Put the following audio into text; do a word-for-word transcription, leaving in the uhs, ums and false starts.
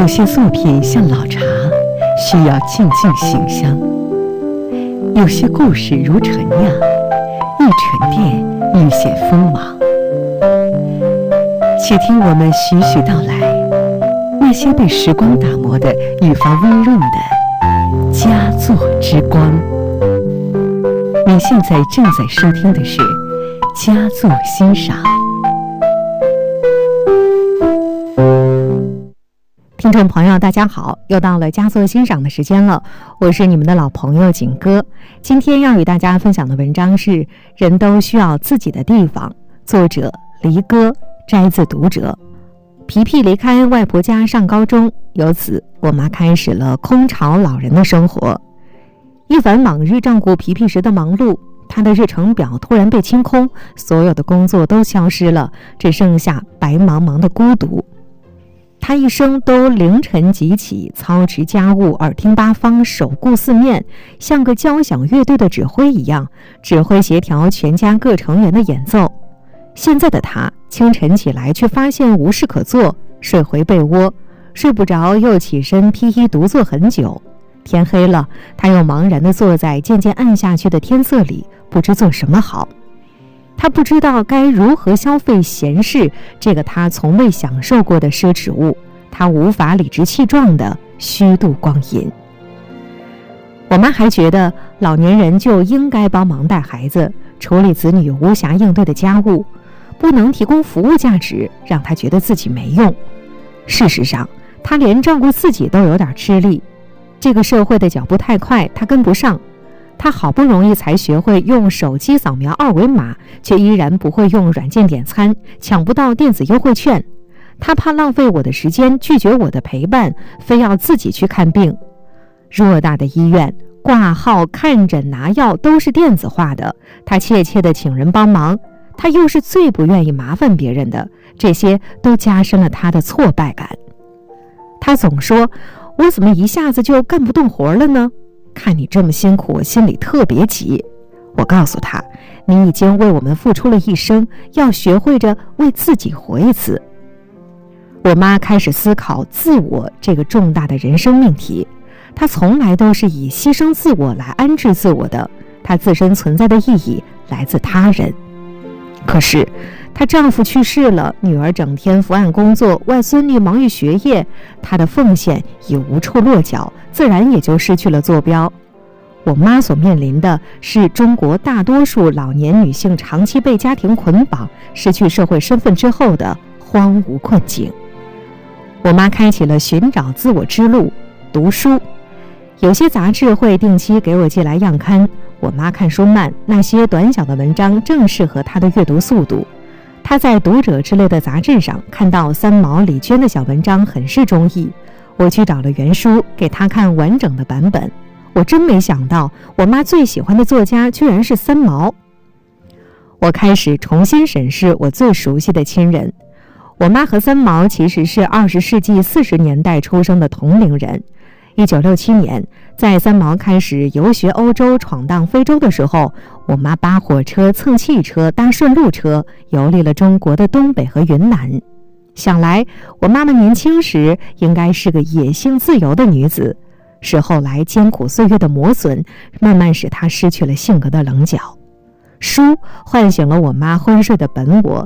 有些作品像老茶，需要静静醒香；有些故事如陈酿，一沉淀愈显锋芒。且听我们徐徐道来，那些被时光打磨的愈发温润的佳作之光。你现在正在收听的是佳作欣赏。 听众朋友大家好，又到了佳作欣赏的时间了，我是你们的老朋友景哥。今天要与大家分享的文章是人都需要自己的地方，作者黎歌，摘自读者。皮皮离开外婆家上高中，由此我妈开始了空巢老人的生活。一番往日照顾皮皮时的忙碌，她的日程表突然被清空，所有的工作都消失了，只剩下白茫茫的孤独。他一生都凌晨即起，操持家务，耳听八方，手顾四面，像个交响乐队的指挥一样，指挥协调全家各成员的演奏。现在的他清晨起来，却发现无事可做，睡回被窝，睡不着又起身披衣独坐很久。天黑了，他又茫然地坐在渐渐暗下去的天色里，不知做什么好。他不知道该如何消费闲适这个他从未享受过的奢侈物，他无法理直气壮地虚度光阴。我妈还觉得老年人就应该帮忙带孩子，处理子女无暇应对的家务，不能提供服务价值，让她觉得自己没用。事实上，她连照顾自己都有点吃力，这个社会的脚步太快，她跟不上。他好不容易才学会用手机扫描二维码，却依然不会用软件点餐，抢不到电子优惠券。他怕浪费我的时间，拒绝我的陪伴，非要自己去看病。偌大的医院，挂号、看诊、拿药都是电子化的，他怯怯地请人帮忙，他又是最不愿意麻烦别人的，这些都加深了他的挫败感。他总说，我怎么一下子就干不动活了呢？看你这么辛苦，我心里特别急。我告诉他，你已经为我们付出了一生，要学会着为自己活一次。我妈开始思考自我这个重大的人生命题，她从来都是以牺牲自我来安置自我的，她自身存在的意义来自他人。可是她丈夫去世了，女儿整天伏案工作，外孙女忙于学业，她的奉献已无处落脚，自然也就失去了坐标。我妈所面临的是中国大多数老年女性长期被家庭捆绑，失去社会身份之后的荒芜困境。我妈开启了寻找自我之路，读书。有些杂志会定期给我寄来样刊，我妈看书慢，那些短小的文章正适合她的阅读速度。她在《读者》之类的杂志上看到三毛、李娟的小文章，很是中意。我去找了原书，给她看完整的版本。我真没想到，我妈最喜欢的作家居然是三毛。我开始重新审视我最熟悉的亲人。我妈和三毛其实是二十世纪四十年代出生的同龄人。一九六七年，在三毛开始游学欧洲、闯荡非洲的时候，我妈扒火车、蹭汽车、搭顺路车，游历了中国的东北和云南。想来，我妈妈年轻时应该是个野性自由的女子，是后来艰苦岁月的磨损，慢慢使她失去了性格的棱角。书唤醒了我妈昏睡的本我，